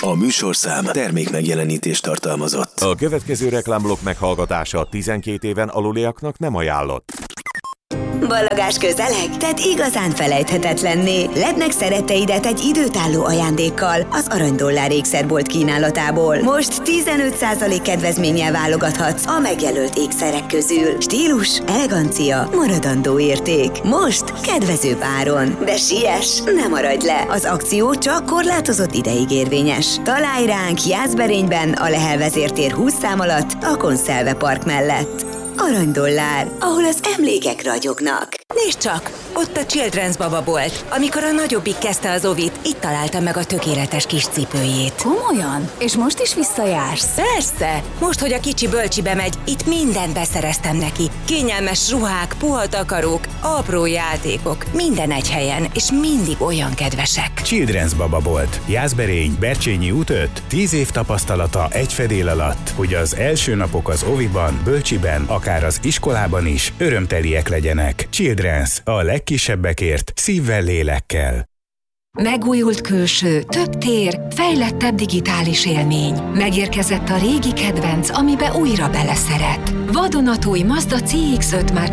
A műsorszám termék megjelenítést tartalmazott. A következő reklámblokk meghallgatása 12 éven aluliaknak nem ajánlott. Ballagás közeleg, tehát igazán felejthetetlenné. Ledd meg szeretteidet egy időtálló ajándékkal az Aranydollár ékszerbolt kínálatából. Most 15% kedvezménnyel válogathatsz a megjelölt ékszerek közül. Stílus, elegancia, maradandó érték. Most kedvezőbb áron. De siess, ne maradj le! Az akció csak korlátozott ideig érvényes. Találj ránk Jászberényben, a Lehel vezértér 20 szám alatt, a Konzelve Park mellett. Aranydollár, ahol az emlékek ragyognak. Nézd csak, ott a Children's bababolt. Amikor a nagyobbik kezdte az ovit, itt találta meg a tökéletes kis cipőjét. Komolyan? És most is visszajársz? Persze! Most, hogy a kicsi bölcsibe megy, itt mindent beszereztem neki. Kényelmes ruhák, puha takarók, apró játékok. Minden egy helyen, és mindig olyan kedvesek. Children's bababolt. Jászberény, Bercsényi út 5. 10 év tapasztalata egy fedél alatt, hogy az első napok az oviban, bölcsiben, akár az iskolában is örömteliek legyenek. Children's, a legkisebbekért, szívvel, lélekkel. Megújult külső, több tér, fejlettebb digitális élmény. Megérkezett a régi kedvenc, amibe újra beleszeret. Vadonatúj Mazda CX-5 már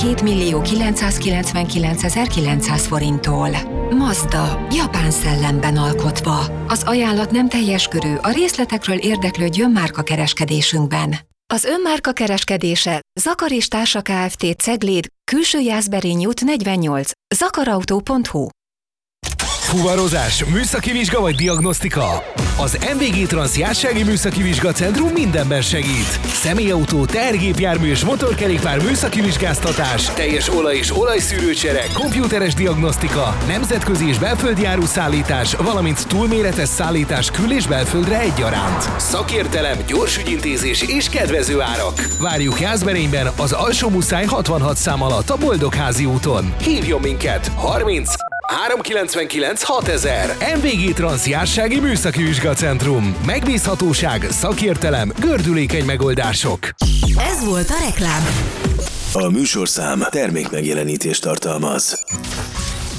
12.999.900 forinttól. Mazda, japán szellemben alkotva. Az ajánlat nem teljes körű, a részletekről érdeklődjön márkakereskedésünkben. Az önmárka kereskedése Zakar és Társa Kft. Cegléd, Külső Jászberény út 48, zakarautó.hu. Fuvarozás, műszaki vizsga vagy diagnosztika? Az MVG Trans Jársági Műszaki Vizsgacentrum mindenben segít. Személyautó, tehergépjármű és motorkerékpár műszaki vizsgáztatás, teljes olaj- és olajszűrőcsere, komputeres diagnosztika, nemzetközi és belföldi áruszállítás, valamint túlméretes szállítás kül- és belföldre egyaránt. Szakértelem, gyors ügyintézés és kedvező árak. Várjuk Jászberényben, az Alsómuszáj 66 szám alatt a Boldogházi úton. Hívjon minket! 30 399 6000. MVG Trans Jársági Műszaki Vizsgacentrum. Megbízhatóság, szakértelem, gördülékeny megoldások. Ez volt a reklám. A műsorszám termék megjelenítést tartalmaz.